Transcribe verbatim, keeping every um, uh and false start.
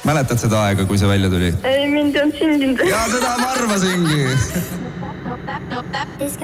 Mäletad seda aega, kui see välja tuli? Ei, mind ei olnud sündinud. Ja seda ma arvasingi.